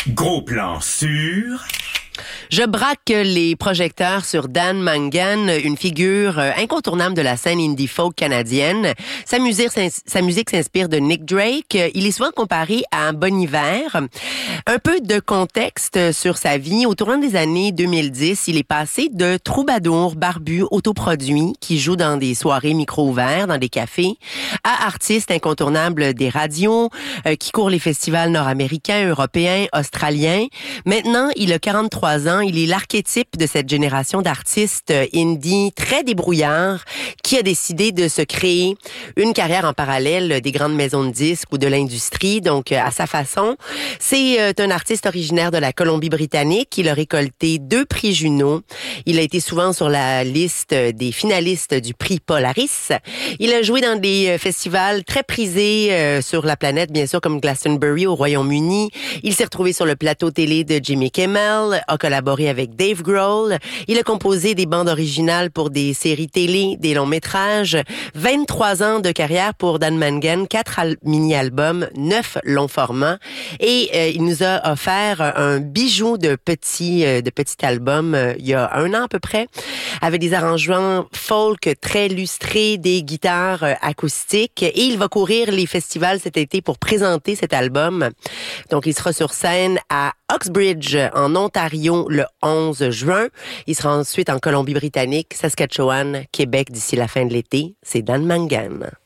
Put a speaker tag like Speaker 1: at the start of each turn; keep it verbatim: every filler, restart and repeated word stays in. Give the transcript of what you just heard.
Speaker 1: Gros plan sur...
Speaker 2: Je braque les projecteurs sur Dan Mangan, une figure incontournable de la scène indie folk canadienne. Sa musique, sa musique s'inspire de Nick Drake. Il est souvent comparé à Bon Iver. Un peu de contexte sur sa vie. Au tournant des années deux mille dix, il est passé de troubadour barbu autoproduit qui joue dans des soirées micro ouverts, dans des cafés, à artiste incontournable des radios, euh, qui court les festivals nord-américains, européens, australiens. Maintenant, il a quarante-trois ans. Il est l'archétype de cette génération d'artistes indie très débrouillards qui a décidé de se créer une carrière en parallèle des grandes maisons de disques ou de l'industrie, donc à sa façon. C'est un artiste originaire de la Colombie-Britannique. Il a récolté deux prix Juno. Il a été souvent sur la liste des finalistes du prix Polaris. Il a joué dans des festivals très prisés sur la planète, bien sûr, comme Glastonbury au Royaume-Uni. Il s'est retrouvé sur le plateau télé de Jimmy Kimmel, a collaboré avec Dave Grohl. Il a composé des bandes originales pour des séries télé, des longs métrages. vingt-trois ans de carrière pour Dan Mangan, quatre al- mini-albums, neuf longs formats. Et euh, il nous a offert un bijou de petits euh, de petits albums euh, il y a un an à peu près, avec des arrangements folk très lustrés, des guitares euh, acoustiques. Et il va courir les festivals cet été pour présenter cet album. Donc, il sera sur scène à Oxbridge, en Ontario, le onze juin. Il sera ensuite en Colombie-Britannique, Saskatchewan, Québec d'ici la fin de l'été. C'est Dan Mangan.